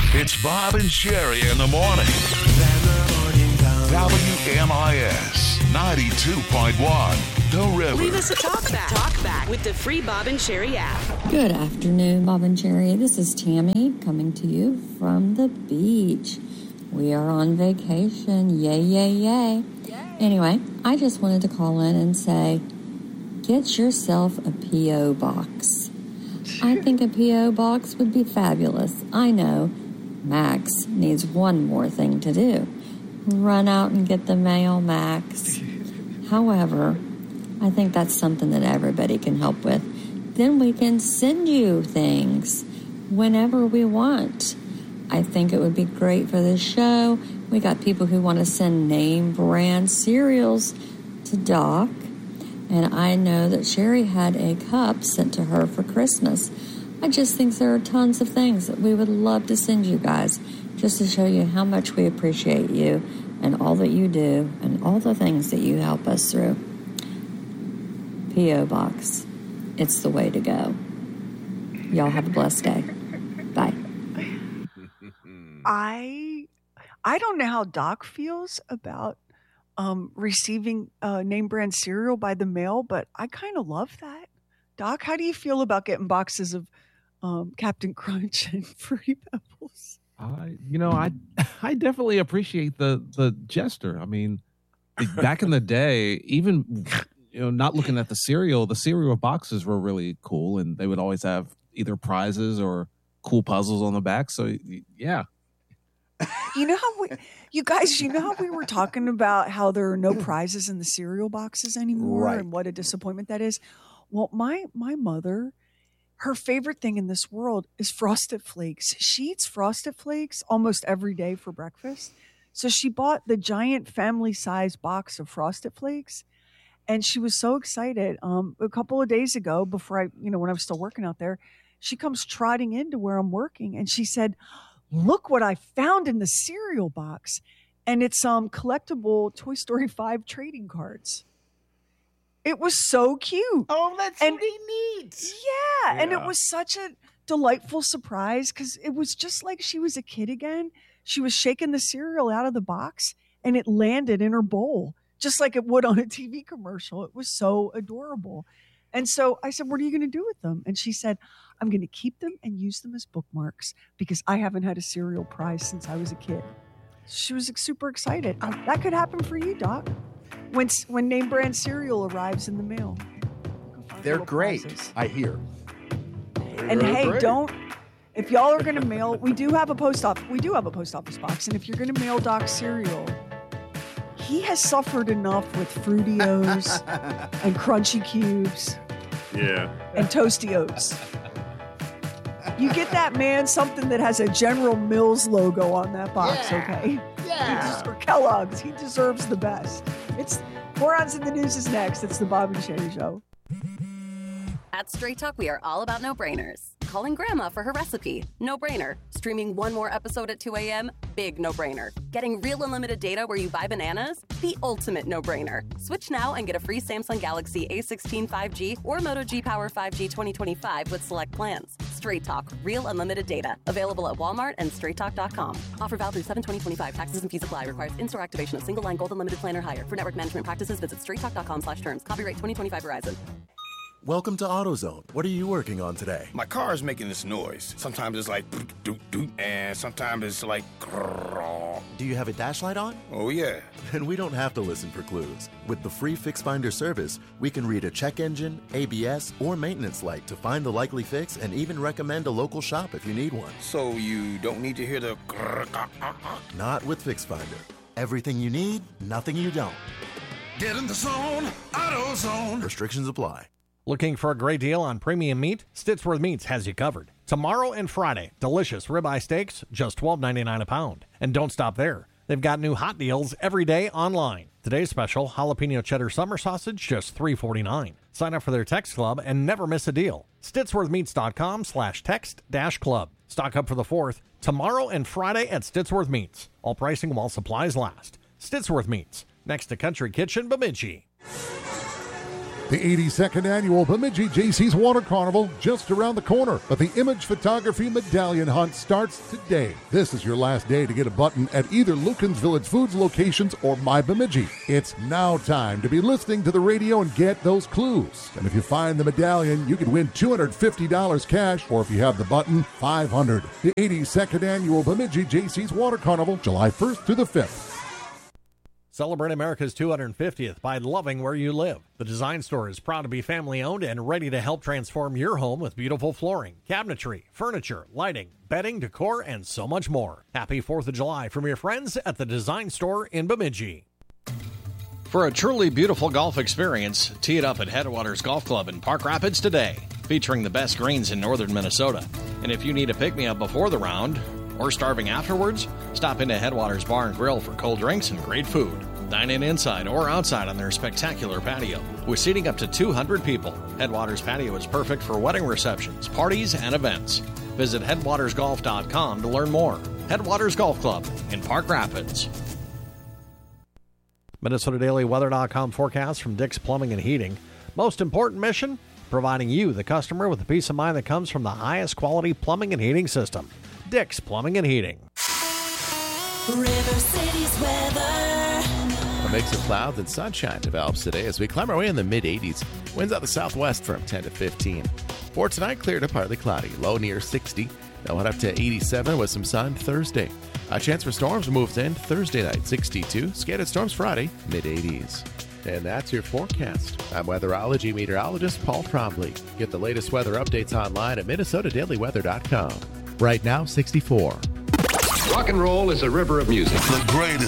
It's Bob and Sherry in the morning. WMIS 92.1, The River. Leave us a talkback with the free Bob and Sherry app. Good afternoon, Bob and Sherry. This is Tammy coming to you from the beach. We are on vacation. Yay, yay, yay. Anyway, I just wanted to call in and say, get yourself a P.O. box. I think a P.O. box would be fabulous. I know Max needs one more thing to do. Run out and get the mail, Max. However, I think that's something that everybody can help with. Then we can send you things whenever we want. I think it would be great for this show. We got people who want to send name brand cereals to Doc. And I know that Sherry had a cup sent to her for Christmas. I just think there are tons of things that we would love to send you guys just to show you how much we appreciate you and all that you do and all the things that you help us through. P.O. Box. It's the way to go. Y'all have a blessed day. Bye. I don't know how Doc feels about receiving name brand cereal by the mail, but I kind of love that. Doc, how do you feel about getting boxes of Captain Crunch and Fruity Pebbles? I definitely appreciate the gesture. I mean, back in the day, even not looking at the cereal boxes were really cool, and they would always have either prizes or cool puzzles on the back. So yeah. You know how we were talking about how there are no prizes in the cereal boxes anymore, right? And what a disappointment that is. Well, my mother, her favorite thing in this world is Frosted Flakes. She eats Frosted Flakes almost every day for breakfast. So she bought the giant family-size box of Frosted Flakes, and she was so excited. A couple of days ago, before when I was still working out there, she comes trotting into where I'm working, and she said, "Look what I found in the cereal box." And it's collectible Toy Story 5 trading cards. It was so cute. Oh, that's really neat. Yeah, and it was such a delightful surprise because it was just like she was a kid again. She was shaking the cereal out of the box, and it landed in her bowl, just like it would on a TV commercial. It was so adorable. And so I said, "What are you going to do with them?" And she said, "I'm going to keep them and use them as bookmarks because I haven't had a cereal prize since I was a kid." She was super excited. That could happen for you, Doc. When name brand cereal arrives in the mail. They're great, prizes. I hear. And hey, great. If y'all are going to mail, we do have a post office box. And if you're going to mail Doc cereal, he has suffered enough with Fruity-O's and Crunchy Cubes. Yeah. And Toasty Oats. You get that man something that has a General Mills logo on that box, okay? Yeah. Or Kellogg's. He deserves the best. It's Morons in the News is next. It's the Bob and Sherry Show. At Straight Talk, we are all about no-brainers. Calling Grandma for her recipe, no-brainer. Streaming one more episode at 2 a.m., big no-brainer. Getting real unlimited data where you buy bananas, the ultimate no-brainer. Switch now and get a free Samsung Galaxy A16 5G or Moto G Power 5G 2025 with select plans. Straight Talk, real unlimited data. Available at Walmart and straighttalk.com. Offer valid through 7/20/25. Taxes and fees apply. Requires in-store activation of single line gold unlimited plan or higher. For network management practices, visit straighttalk.com/terms. Copyright 2025 Verizon. Welcome to AutoZone. What are you working on today? My car is making this noise. Sometimes it's like doot doot, and sometimes it's like grrr. Do you have a dash light on? Oh yeah. Then we don't have to listen for clues. With the free Fix Finder service, we can read a check engine, ABS, or maintenance light to find the likely fix and even recommend a local shop if you need one. So you don't need to hear the grrr. Not with Fix Finder. Everything you need, nothing you don't. Get in the zone, AutoZone. Restrictions apply. Looking for a great deal on premium meat? Stittsworth Meats has you covered. Tomorrow and Friday, delicious ribeye steaks, just $12.99 a pound. And don't stop there. They've got new hot deals every day online. Today's special, jalapeno cheddar summer sausage, just $3.49. Sign up for their text club and never miss a deal. StittsworthMeats.com/text-club. Stock up for the 4th, tomorrow and Friday at Stittsworth Meats. All pricing while supplies last. Stittsworth Meats, next to Country Kitchen, Bemidji. The 82nd annual Bemidji Jaycees Water Carnival just around the corner, but the Image Photography Medallion Hunt starts today. This is your last day to get a button at either Lucan's Village Foods locations or My Bemidji. It's now time to be listening to the radio and get those clues. And if you find the medallion, you could win $250 cash, or if you have the button, $500. The 82nd annual Bemidji Jaycees Water Carnival, July 1st through the 5th. Celebrate America's 250th by loving where you live. The Design Store is proud to be family-owned and ready to help transform your home with beautiful flooring, cabinetry, furniture, lighting, bedding, decor, and so much more. Happy 4th of July from your friends at the Design Store in Bemidji. For a truly beautiful golf experience, tee it up at Headwaters Golf Club in Park Rapids today, featuring the best greens in northern Minnesota. And if you need a pick-me-up before the round or starving afterwards, stop into Headwaters Bar and Grill for cold drinks and great food. Dine in inside or outside on their spectacular patio. With seating up to 200 people, Headwaters Patio is perfect for wedding receptions, parties, and events. Visit headwatersgolf.com to learn more. Headwaters Golf Club in Park Rapids. MinnesotaDailyWeather.com forecast from Dick's Plumbing and Heating. Most important mission? Providing you, the customer, with the peace of mind that comes from the highest quality plumbing and heating system. Dick's Plumbing and Heating. River City's weather. A mix of clouds and sunshine develops today as we climb our way in the mid-80s. Winds out the southwest from 10 to 15. For tonight, clear to partly cloudy, low near 60. They'll head up to 87 with some sun Thursday. A chance for storms moves in Thursday night, 62. Scattered storms Friday, mid-80s. And that's your forecast. I'm weatherology meteorologist Paul Trombley. Get the latest weather updates online at MinnesotaDailyWeather.com. Right now, 64. Rock and roll is a river of music. The greatest